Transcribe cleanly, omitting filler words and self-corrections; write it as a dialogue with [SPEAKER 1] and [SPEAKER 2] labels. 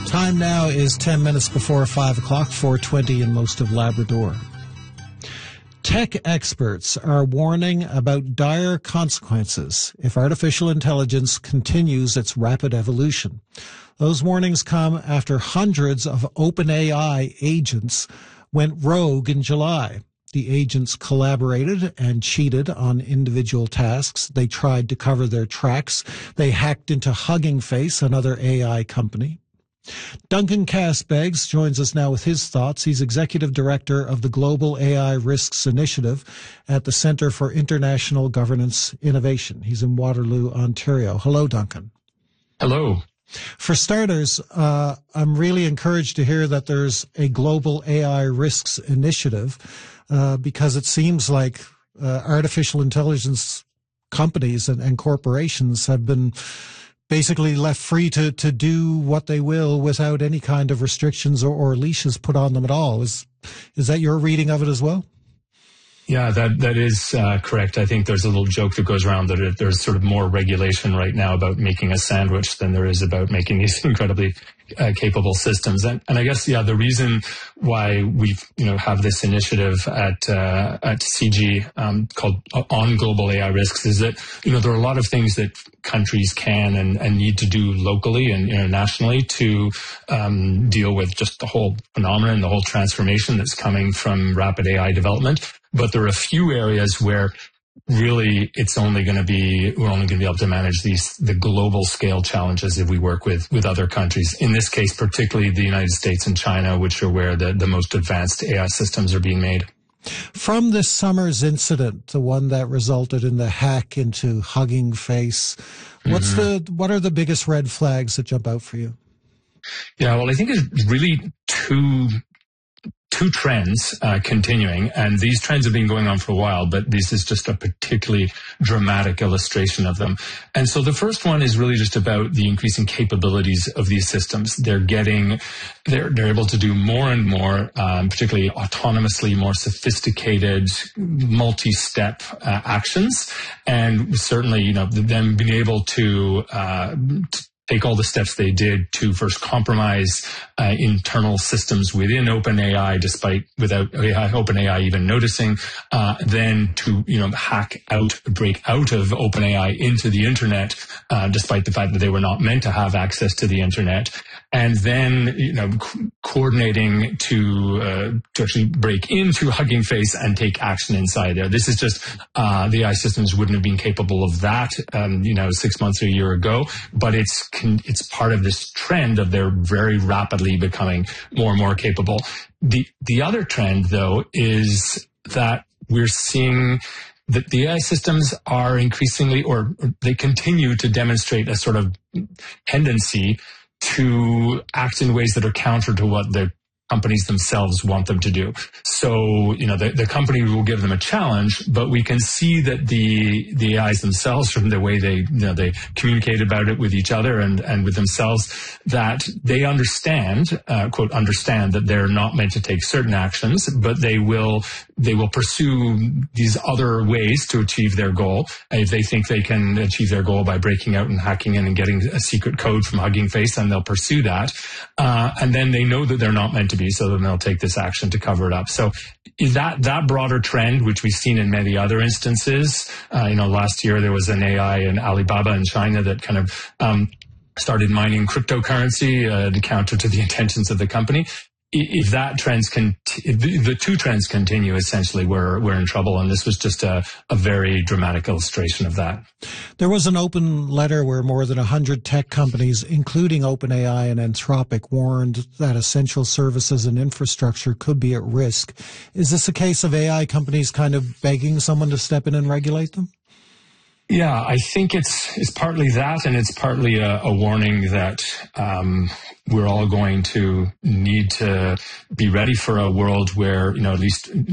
[SPEAKER 1] Time now is 10 minutes before 5 o'clock, 4:20 in most of Labrador. Tech experts are warning about dire consequences if artificial intelligence continues its rapid evolution. Those warnings come after hundreds of OpenAI agents went rogue in July. The agents collaborated and cheated on individual tasks. They tried to cover their tracks. They hacked into Hugging Face, another AI company. Duncan Cass-Beggs joins us now with his thoughts. He's Executive Director of the Global AI Risks Initiative at the Centre for International Governance Innovation. He's in Waterloo, Ontario. Hello, Duncan.
[SPEAKER 2] Hello.
[SPEAKER 1] For starters, I'm really encouraged to hear that there's a Global AI Risks Initiative because it seems like artificial intelligence companies and corporations have been basically left free to do what they will without any kind of restrictions or leashes put on them at all. Is that your reading of it as well?
[SPEAKER 2] Yeah, that is correct. I think there's a little joke that goes around that there's sort of more regulation right now about making a sandwich than there is about making these incredibly capable systems. And I guess, the reason why we have this initiative at CG called On Global AI Risks is that, there are a lot of things that countries can and need to do locally and internationally to deal with just the whole phenomenon, the whole transformation that's coming from rapid AI development. But there are a few areas where really we're only going to be able to manage the global scale challenges if we work with other countries. In this case, particularly the United States and China, which are where the most advanced AI systems are being made.
[SPEAKER 1] From this summer's incident, the one that resulted in the hack into Hugging Face, what are the biggest red flags that jump out for you?
[SPEAKER 2] Yeah, well, I think it's really two trends continuing, and these trends have been going on for a while, but this is just a particularly dramatic illustration of them. And so the first one is really just about the increasing capabilities of these systems. They're able to do more and more, particularly autonomously, more sophisticated, multi-step actions, and certainly, them being able to take all the steps they did to first compromise internal systems within OpenAI, without OpenAI even noticing, then to break out of OpenAI into the internet, despite the fact that they were not meant to have access to the internet, and then coordinating to actually break into Hugging Face and take action inside there. This is just the AI systems wouldn't have been capable of that 6 months or a year ago, but it's part of this trend of they're very rapidly becoming more and more capable. The other trend, though, is that we're seeing that the AI systems are increasingly, or they continue to demonstrate a sort of tendency to act in ways that are counter to what the companies themselves want them to do. So, the company will give them a challenge, but we can see that the AIs themselves, from the way they communicate about it with each other and with themselves, that they understand, quote, understand that they're not meant to take certain actions, but they will pursue these other ways to achieve their goal. If they think they can achieve their goal by breaking out and hacking in and getting a secret code from Hugging Face, then they'll pursue that. And then they know that they're not meant to be, so then they'll take this action to cover it up. So that broader trend, which we've seen in many other instances, last year there was an AI in Alibaba in China that kind of started mining cryptocurrency to counter to the intentions of the company. If the two trends continue, essentially, we're in trouble. And this was just a very dramatic illustration of that.
[SPEAKER 1] There was an open letter where more than 100 tech companies, including OpenAI and Anthropic, warned that essential services and infrastructure could be at risk. Is this a case of AI companies kind of begging someone to step in and regulate them?
[SPEAKER 2] Yeah, I think it's partly that, and it's partly a warning that we're all going to need to be ready for a world where, at least